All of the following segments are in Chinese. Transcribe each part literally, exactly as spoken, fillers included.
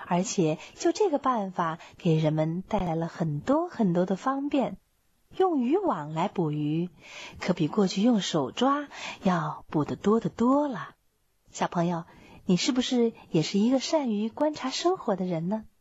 而且就这个办法给人们带来了很多很多的方便。用渔网来捕鱼，可比过去用手抓要捕得多得多了。小朋友，你是不是也是一个善于观察生活的人呢？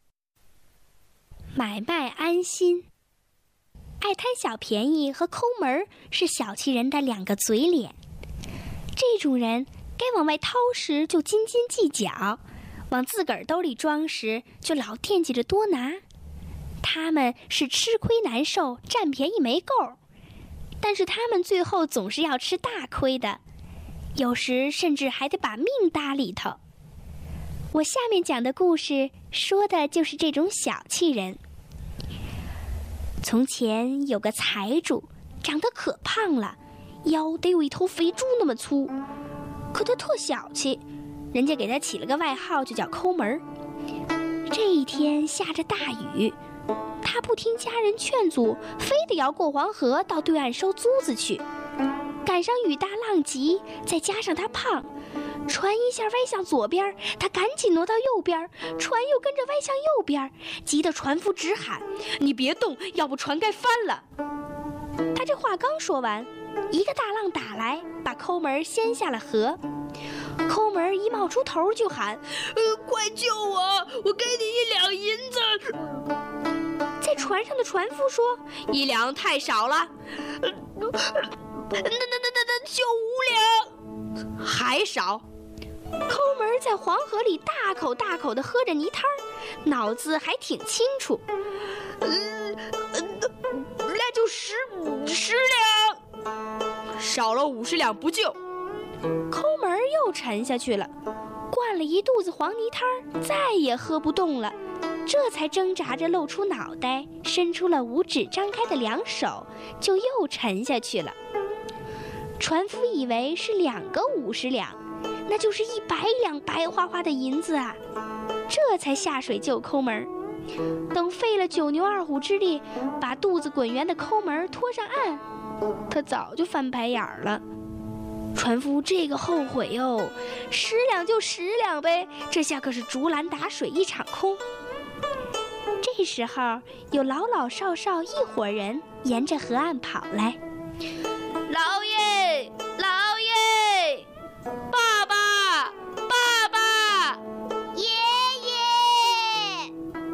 买卖安心。爱贪小便宜和抠门是小气人的两个嘴脸。这种人该往外掏时就斤斤计较，往自个儿兜里装时就老惦记着多拿。他们是吃亏难受，占便宜没够，但是他们最后总是要吃大亏的，有时甚至还得把命搭里头。我下面讲的故事说的就是这种小气人。从前有个财主，长得可胖了，腰得有一头肥猪那么粗，可他特小气，人家给他起了个外号，就叫抠门儿。这一天下着大雨，他不听家人劝阻，非得要过黄河到对岸收租子去。赶上雨大浪急，再加上他胖，船一下歪向左边，他赶紧挪到右边，船又跟着歪向右边，急得船夫直喊：“你别动，要不船该翻了！”他这话刚说完，一个大浪打来，把抠门掀下了河。抠门一冒出头就喊：“呃，快救我！我给你一两银子！”在船上的船夫说：“一两太少了，呃、那那那那那就五两，还少。”抠门在黄河里大口大口地喝着泥汤，脑子还挺清楚。呃，那就十十两，少了五十两不救。抠门又沉下去了，灌了一肚子黄泥汤，再也喝不动了。这才挣扎着露出脑袋，伸出了五指张开的两手，就又沉下去了。船夫以为是两个五十两，那就是一百两白花花的银子啊！这才下水救抠门。等费了九牛二虎之力，把肚子滚圆的抠门拖上岸，他早就翻白眼了。船夫这个后悔哟，十两就十两呗，这下可是竹篮打水一场空。这时候有老老少少一伙人沿着河岸跑来。老爷，老爷，爸爸，爸爸， 爷爷！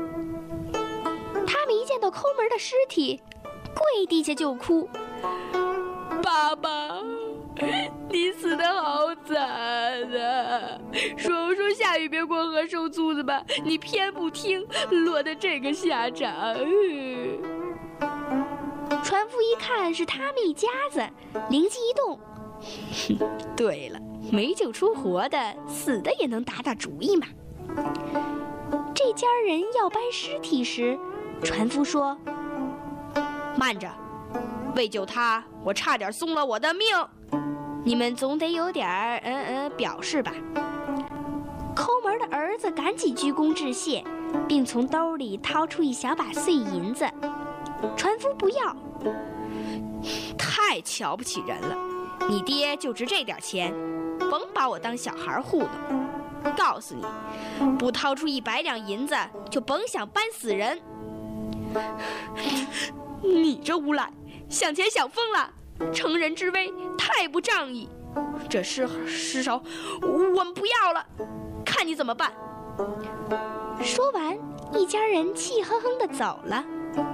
他们一见到抠门的尸体，跪地下就哭。爸爸，你死得好惨啊！说说下雨别过河收租子吧，你偏不听，落得这个下场。船夫一看是他们一家子，灵机一动，对了，没救出活的，死的也能打打主意嘛。这家人要搬尸体时，船夫说：“慢着，为救他，我差点送了我的命，你们总得有点儿嗯嗯表示吧。”抠门的儿子赶紧鞠躬致谢，并从兜里掏出一小把碎银子。船夫不要，太瞧不起人了，你爹就值这点钱，甭把我当小孩糊弄。告诉你，不掏出一百两银子，就甭想搬死人。你这无赖，想钱想疯了，乘人之危，太不仗义。这尸尸首我们不要了，看你怎么办。说完，一家人气哼哼地走了。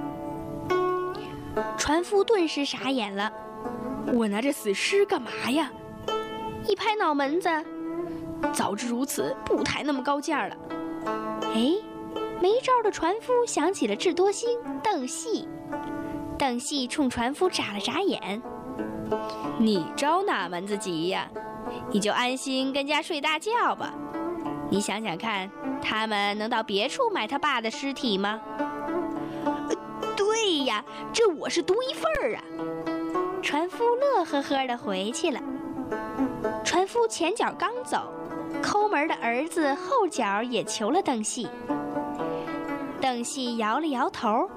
船夫顿时傻眼了，我拿着死尸干嘛呀？一拍脑门子，早知如此，不抬那么高价了。哎，没招的船夫想起了智多星邓细，邓细冲船夫眨了眨眼：“你着哪门子急呀？你就安心跟家睡大觉吧。你想想看，他们能到别处买他爸的尸体吗？”对呀，这我是独一份儿啊！船夫乐呵呵地回去了。船夫前脚刚走，抠门的儿子后脚也求了邓细。邓细摇了摇头：“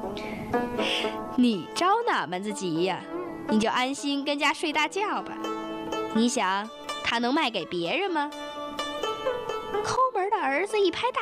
你着哪门子急呀？你就安心跟家睡大觉吧。你想，他能卖给别人吗？”抠门的儿子一拍大